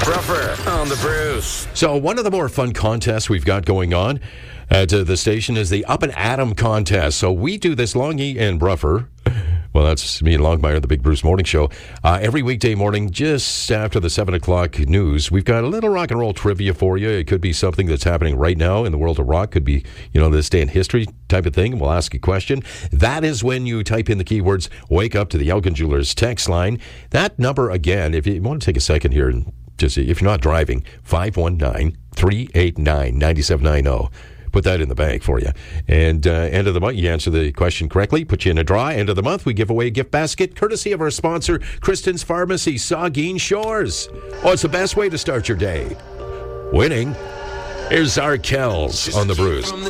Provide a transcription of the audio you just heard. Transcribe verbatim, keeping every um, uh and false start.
Bruffer on the Bruce. So one of the more fun contests we've got going on at uh, the station is the Up and Atom contest. So we do this, Longy and Bruffer. Well, that's me and Longmire, the Big Bruce Morning Show. Uh, every weekday morning, just after the seven o'clock news, we've got a little rock and roll trivia for you. It could be something that's happening right now in the world of rock. Could be, you know, this day in history type of thing. We'll ask a question. That is when you type in the keywords, wake up to the Elgin Jewelers text line. That number, again, if you want to take a second here and just, if you're not driving, five one nine, three eight nine, nine seven nine zero. Put that in the bank for you. And uh, end of the month, you answer the question correctly, put you in a draw. End of the month, we give away a gift basket courtesy of our sponsor, Kristen's Pharmacy, Saugeen Shores. Oh, it's the best way to start your day. Winning. Here's our Kells on the Bruce.